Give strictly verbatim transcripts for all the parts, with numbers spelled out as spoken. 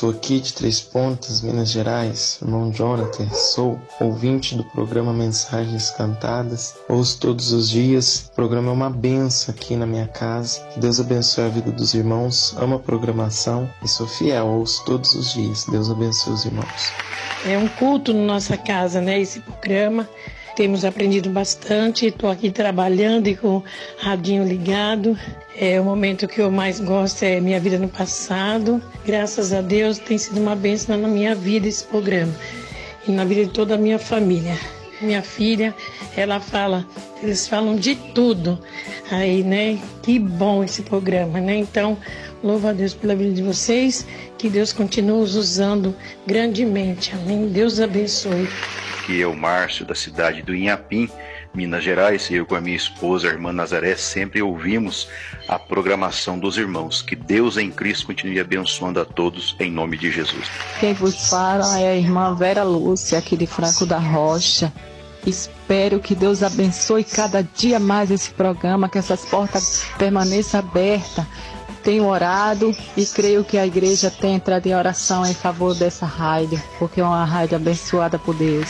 Sou aqui de Três Pontas, Minas Gerais, irmão Jonathan, sou ouvinte do programa Mensagens Cantadas, ouço todos os dias, o programa é uma benção aqui na minha casa, que Deus abençoe a vida dos irmãos, amo a programação e sou fiel, ouço todos os dias, Deus abençoe os irmãos. É um culto na nossa casa, né, esse programa. Temos aprendido bastante, estou aqui trabalhando e com o radinho ligado. É, o momento que eu mais gosto é minha vida no passado. Graças a Deus tem sido uma bênção na minha vida esse programa e na vida de toda a minha família. Minha filha, ela fala, eles falam de tudo. Aí, né, que bom esse programa, né? Então, louvo a Deus pela vida de vocês, que Deus continue os usando grandemente. Amém? Deus abençoe. Aqui é o Márcio, da cidade do Inhapim, Minas Gerais. Eu com a minha esposa, a irmã Nazaré, sempre ouvimos a programação dos irmãos. Que Deus em Cristo continue abençoando a todos, em nome de Jesus. Quem vos fala é a irmã Vera Lúcia, aqui de Franco da Rocha. Espero que Deus abençoe cada dia mais esse programa, que essas portas permaneçam abertas. Tenho orado e creio que a igreja tem entrado em oração em favor dessa rádio, porque é uma rádio abençoada por Deus.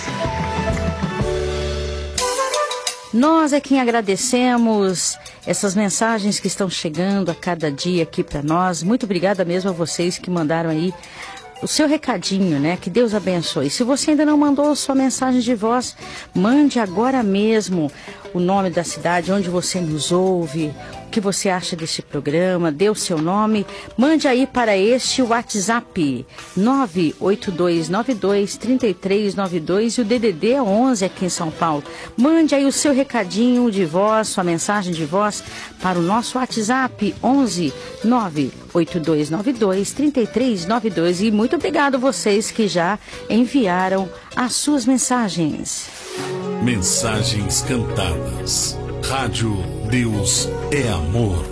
Nós é quem agradecemos essas mensagens que estão chegando a cada dia aqui para nós. Muito obrigada mesmo a vocês que mandaram aí o seu recadinho, né? Que Deus abençoe. Se você ainda não mandou sua mensagem de voz, mande agora mesmo o nome da cidade onde você nos ouve, o que você acha desse programa, dê o seu nome, mande aí para este WhatsApp nove oito dois nove dois, três três nove dois e o D D D é onze aqui em São Paulo. Mande aí o seu recadinho de voz, sua mensagem de voz para o nosso WhatsApp onze nove oito dois nove dois, três três nove dois. E muito obrigado a vocês que já enviaram as suas mensagens. Mensagens Cantadas. Rádio Deus é Amor.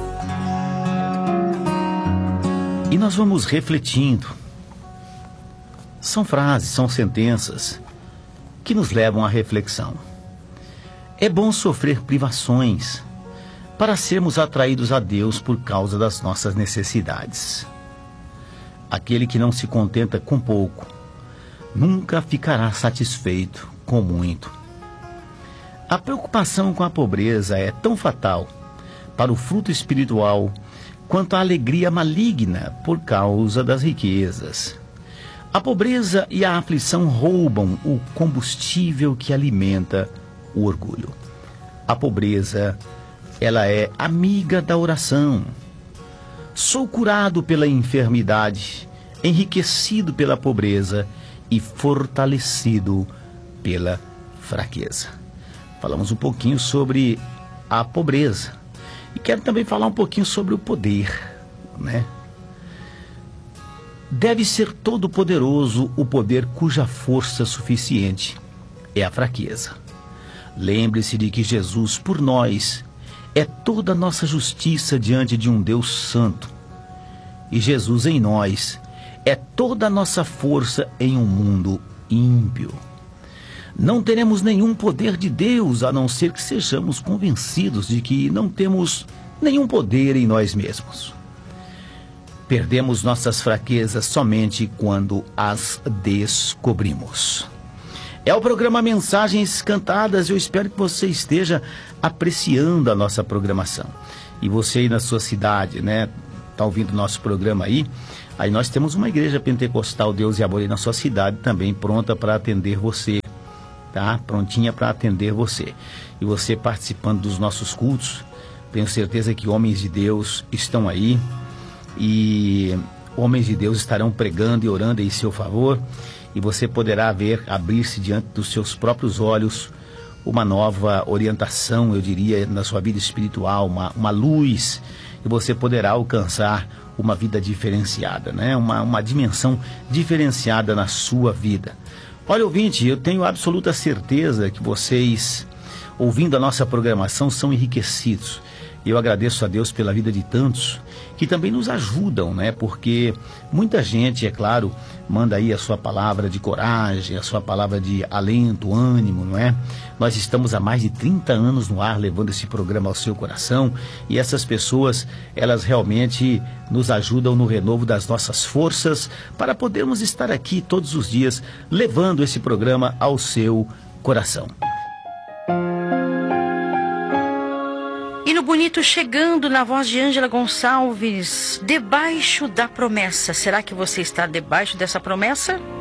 E nós vamos refletindo. São frases, são sentenças que nos levam à reflexão. É bom sofrer privações para sermos atraídos a Deus por causa das nossas necessidades. Aquele que não se contenta com pouco nunca ficará satisfeito com muito. A preocupação com a pobreza é tão fatal para o fruto espiritual quanto a alegria maligna por causa das riquezas. A pobreza e a aflição roubam o combustível que alimenta o orgulho. A pobreza, ela é amiga da oração. Sou curado pela enfermidade, enriquecido pela pobreza e fortalecido pela fraqueza. Falamos um pouquinho sobre a pobreza. E quero também falar um pouquinho sobre o poder, né? Deve ser todo poderoso o poder cuja força suficiente é a fraqueza. Lembre-se de que Jesus, por nós, é toda a nossa justiça diante de um Deus santo. E Jesus em nós é toda a nossa força em um mundo ímpio. Não teremos nenhum poder de Deus, a não ser que sejamos convencidos de que não temos nenhum poder em nós mesmos. Perdemos nossas fraquezas somente quando as descobrimos. É o programa Mensagens Cantadas. Eu espero que você esteja apreciando a nossa programação. E você aí na sua cidade, né? Está ouvindo o nosso programa aí? Aí nós temos uma igreja pentecostal Deus e Amor aí na sua cidade também, pronta para atender você. Tá? Prontinha para atender você. E você participando dos nossos cultos, tenho certeza que homens de Deus estão aí e homens de Deus estarão pregando e orando em seu favor, e você poderá ver abrir-se diante dos seus próprios olhos uma nova orientação, eu diria, na sua vida espiritual, uma, uma luz, e você poderá alcançar uma vida diferenciada, né? uma, uma dimensão diferenciada na sua vida. Olha, ouvinte, eu tenho absoluta certeza que vocês, ouvindo a nossa programação, são enriquecidos. Eu agradeço a Deus pela vida de tantos que também nos ajudam, né? Porque muita gente, é claro, manda aí a sua palavra de coragem, a sua palavra de alento, ânimo, não é? Nós estamos há mais de trinta anos no ar levando esse programa ao seu coração e essas pessoas, elas realmente nos ajudam no renovo das nossas forças para podermos estar aqui todos os dias levando esse programa ao seu coração. Hino bonito chegando na voz de Ângela Gonçalves, debaixo da promessa. Será que você está debaixo dessa promessa?